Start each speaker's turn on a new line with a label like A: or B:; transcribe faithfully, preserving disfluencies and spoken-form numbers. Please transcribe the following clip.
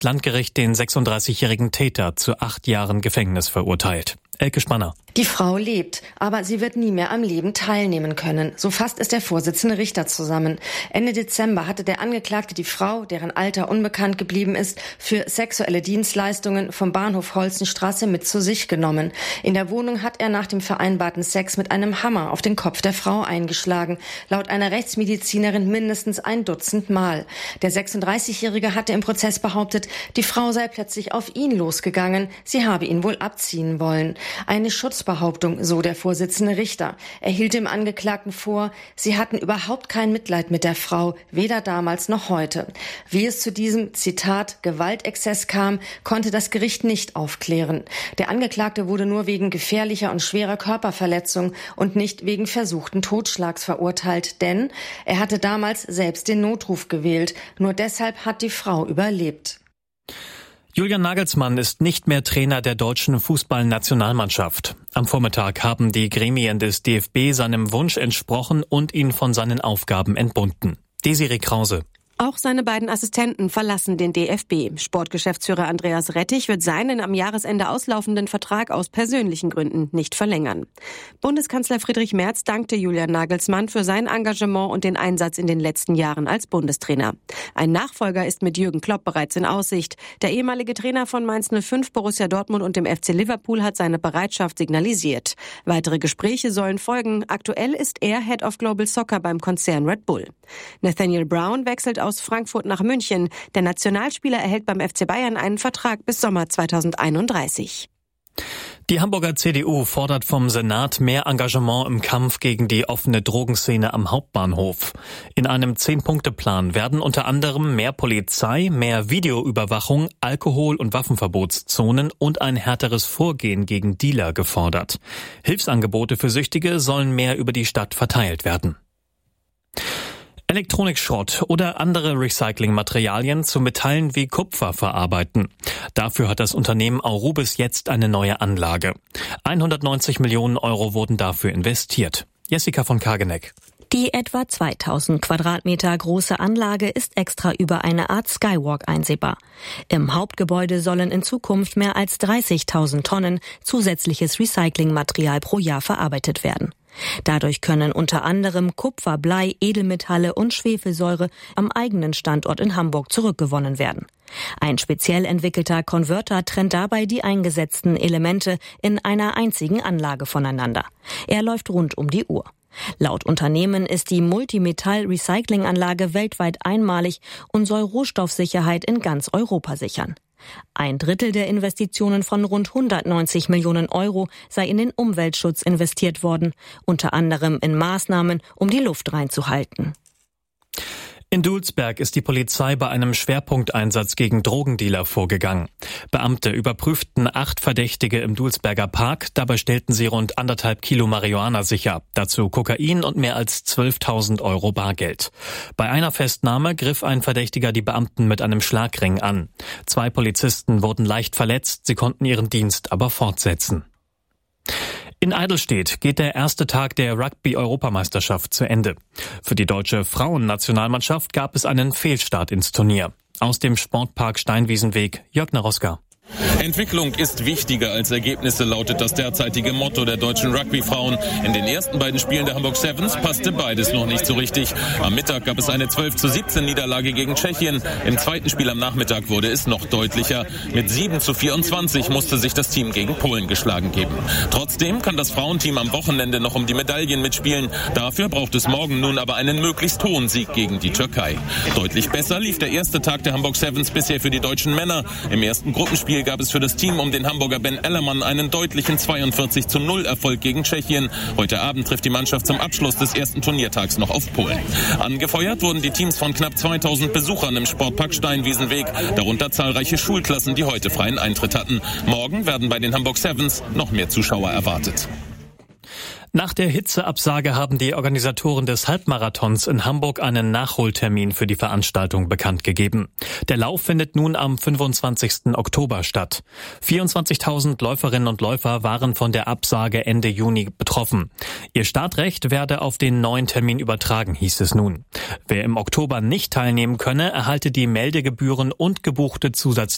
A: Landgericht den sechsunddreißigjährigen Täter zu acht Jahren Gefängnis verurteilt. Elke Spanner.
B: Die Frau lebt, aber sie wird nie mehr am Leben teilnehmen können. So fasst es der Vorsitzende Richter zusammen. Ende Dezember hatte der Angeklagte die Frau, deren Alter unbekannt geblieben ist, für sexuelle Dienstleistungen vom Bahnhof Holzenstraße mit zu sich genommen. In der Wohnung hat er nach dem vereinbarten Sex mit einem Hammer auf den Kopf der Frau eingeschlagen. Laut einer Rechtsmedizinerin mindestens ein Dutzend Mal. Der sechsunddreißigjährige hatte im Prozess behauptet, die Frau sei plötzlich auf ihn losgegangen. Sie habe ihn wohl abziehen wollen. Eine Schutzbehauptung, so der Vorsitzende Richter. Er hielt dem Angeklagten vor, sie hatten überhaupt kein Mitleid mit der Frau, weder damals noch heute. Wie es zu diesem, Zitat, Gewaltexzess kam, konnte das Gericht nicht aufklären. Der Angeklagte wurde nur wegen gefährlicher und schwerer Körperverletzung und nicht wegen versuchten Totschlags verurteilt, denn er hatte damals selbst den Notruf gewählt. Nur deshalb hat die Frau überlebt.
A: Julian Nagelsmann ist nicht mehr Trainer der deutschen Fußballnationalmannschaft. Am Vormittag haben die Gremien des D F B seinem Wunsch entsprochen und ihn von seinen Aufgaben entbunden. Desiree Krause.
C: Auch seine beiden Assistenten verlassen den D F B. Sportgeschäftsführer Andreas Rettich wird seinen am Jahresende auslaufenden Vertrag aus persönlichen Gründen nicht verlängern. Bundeskanzler Friedrich Merz dankte Julian Nagelsmann für sein Engagement und den Einsatz in den letzten Jahren als Bundestrainer. Ein Nachfolger ist mit Jürgen Klopp bereits in Aussicht. Der ehemalige Trainer von Mainz null fünf, Borussia Dortmund und dem F C Liverpool hat seine Bereitschaft signalisiert. Weitere Gespräche sollen folgen. Aktuell ist er Head of Global Soccer beim Konzern Red Bull. Nathaniel Brown wechselt aus Frankfurt nach München. Der Nationalspieler erhält beim F C Bayern einen Vertrag bis Sommer zweitausendeinunddreißig.
A: Die Hamburger C D U fordert vom Senat mehr Engagement im Kampf gegen die offene Drogenszene am Hauptbahnhof. In einem Zehn-Punkte-Plan werden unter anderem mehr Polizei, mehr Videoüberwachung, Alkohol- und Waffenverbotszonen und ein härteres Vorgehen gegen Dealer gefordert. Hilfsangebote für Süchtige sollen mehr über die Stadt verteilt werden. Elektronikschrott oder andere Recyclingmaterialien zu Metallen wie Kupfer verarbeiten. Dafür hat das Unternehmen Aurubis jetzt eine neue Anlage. hundertneunzig Millionen Euro wurden dafür investiert. Jessica von Kageneck.
D: Die etwa zweitausend Quadratmeter große Anlage ist extra über eine Art Skywalk einsehbar. Im Hauptgebäude sollen in Zukunft mehr als dreißigtausend Tonnen zusätzliches Recyclingmaterial pro Jahr verarbeitet werden. Dadurch können unter anderem Kupfer, Blei, Edelmetalle und Schwefelsäure am eigenen Standort in Hamburg zurückgewonnen werden. Ein speziell entwickelter Konverter trennt dabei die eingesetzten Elemente in einer einzigen Anlage voneinander. Er läuft rund um die Uhr. Laut Unternehmen ist die Multimetall-Recycling-Anlage weltweit einmalig und soll Rohstoffsicherheit in ganz Europa sichern. Ein Drittel der Investitionen von rund hundertneunzig Millionen Euro sei in den Umweltschutz investiert worden, unter anderem in Maßnahmen, um die Luft reinzuhalten.
A: In Dulsberg ist die Polizei bei einem Schwerpunkteinsatz gegen Drogendealer vorgegangen. Beamte überprüften acht Verdächtige im Dulsberger Park. Dabei stellten sie rund anderthalb Kilo Marihuana sicher. Dazu Kokain und mehr als zwölftausend Euro Bargeld. Bei einer Festnahme griff ein Verdächtiger die Beamten mit einem Schlagring an. Zwei Polizisten wurden leicht verletzt. Sie konnten ihren Dienst aber fortsetzen. In Eidelstedt geht der erste Tag der Rugby-Europameisterschaft zu Ende. Für die deutsche Frauennationalmannschaft gab es einen Fehlstart ins Turnier. Aus dem Sportpark Steinwiesenweg, Jörg Naroska.
E: Entwicklung ist wichtiger als Ergebnisse, lautet das derzeitige Motto der deutschen Rugby-Frauen. In den ersten beiden Spielen der Hamburg Sevens passte beides noch nicht so richtig. Am Mittag gab es eine zwölf zu siebzehn Niederlage gegen Tschechien. Im zweiten Spiel am Nachmittag wurde es noch deutlicher. Mit sieben zu vierundzwanzig musste sich das Team gegen Polen geschlagen geben. Trotzdem kann das Frauenteam am Wochenende noch um die Medaillen mitspielen. Dafür braucht es morgen nun aber einen möglichst hohen Sieg gegen die Türkei. Deutlich besser lief der erste Tag der Hamburg Sevens bisher für die deutschen Männer. Im ersten Gruppenspiel gab es für das Team um den Hamburger Ben Ellermann einen deutlichen zweiundvierzig zu null Erfolg gegen Tschechien. Heute Abend trifft die Mannschaft zum Abschluss des ersten Turniertags noch auf Polen. Angefeuert wurden die Teams von knapp zweitausend Besuchern im Sportpark Steinwiesenweg, darunter zahlreiche Schulklassen, die heute freien Eintritt hatten. Morgen werden bei den Hamburg Sevens noch mehr Zuschauer erwartet.
A: Nach der Hitzeabsage haben die Organisatoren des Halbmarathons in Hamburg einen Nachholtermin für die Veranstaltung bekannt gegeben. Der Lauf findet nun am fünfundzwanzigsten Oktober statt. vierundzwanzigtausend Läuferinnen und Läufer waren von der Absage Ende Juni betroffen. Ihr Startrecht werde auf den neuen Termin übertragen, hieß es nun. Wer im Oktober nicht teilnehmen könne, erhalte die Meldegebühren und gebuchte zusätzliche